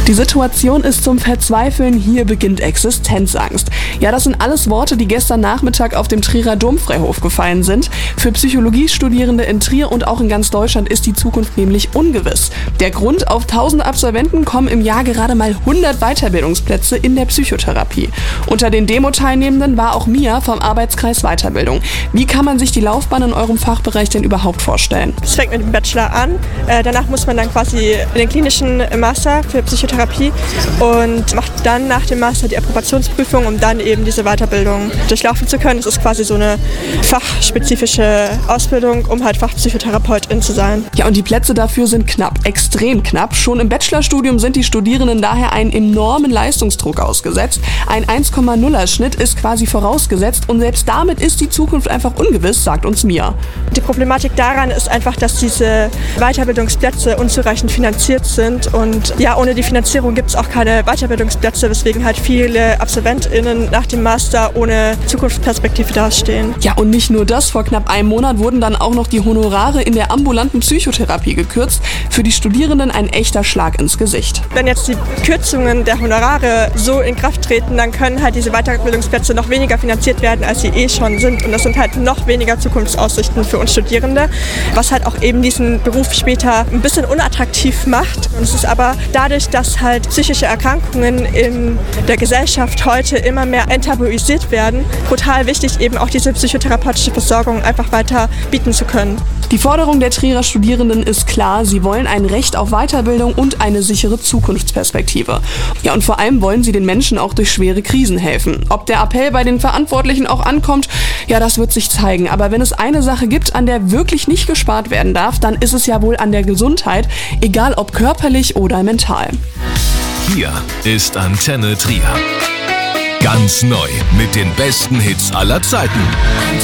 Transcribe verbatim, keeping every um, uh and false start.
Die Situation ist zum Verzweifeln, hier beginnt Existenzangst. Ja, das sind alles Worte, die gestern Nachmittag auf dem Trierer Domfreihof gefallen sind. Für Psychologiestudierende in Trier und auch in ganz Deutschland ist die Zukunft nämlich ungewiss. Der Grund: auf tausend Absolventen kommen im Jahr gerade mal hundert Weiterbildungsplätze in der Psychotherapie. Unter den Demo-Teilnehmenden war auch Mia vom Arbeitskreis Weiterbildung. Wie kann man sich die Laufbahn in eurem Fachbereich denn überhaupt vorstellen? Es fängt mit dem Bachelor an, äh, danach muss man dann quasi in den klinischen Master für Psychotherapie und macht dann nach dem Master die Approbationsprüfung, um dann eben diese Weiterbildung durchlaufen zu können. Es ist quasi so eine fachspezifische Ausbildung, um halt Fachpsychotherapeutin zu sein. Ja, und die Plätze dafür sind knapp, extrem knapp. Schon im Bachelorstudium sind die Studierenden daher einen enormen Leistungsdruck ausgesetzt. Ein eins Komma nuller Schnitt ist quasi vorausgesetzt und selbst damit ist die Zukunft einfach ungewiss, sagt uns Mia. Die Problematik daran ist einfach, dass diese Weiterbildungsplätze unzureichend finanziert sind und ja, ohne die Finanzierung gibt es auch keine Weiterbildungsplätze, weswegen halt viele AbsolventInnen nach dem Master ohne Zukunftsperspektive dastehen. Ja, und nicht nur das, vor knapp einem Monat wurden dann auch noch die Honorare in der ambulanten Psychotherapie gekürzt. Für die Studierenden ein echter Schlag ins Gesicht. Wenn jetzt die Kürzungen der Honorare so in Kraft treten, dann können halt diese Weiterbildungsplätze noch weniger finanziert werden, als sie eh schon sind. Und das sind halt noch weniger Zukunftsaussichten für uns Studierende, was halt auch eben diesen Beruf später ein bisschen unattraktiv macht. Und es ist aber dadurch, dass halt psychische Erkrankungen in der Gesellschaft heute immer mehr enttabuisiert werden, brutal wichtig, eben auch diese psychotherapeutische Versorgung einfach weiter bieten zu können. Die Forderung der Trierer Studierenden ist klar, sie wollen ein Recht auf Weiterbildung und eine sichere Zukunftsperspektive. Ja, und vor allem wollen sie den Menschen auch durch schwere Krisen helfen. Ob der Appell bei den Verantwortlichen auch ankommt, ja, das wird sich zeigen. Aber wenn es eine Sache gibt, an der wirklich nicht gespart werden darf, dann ist es ja wohl an der Gesundheit, egal ob körperlich oder mental. Hier ist Antenne Trier. Ganz neu mit den besten Hits aller Zeiten.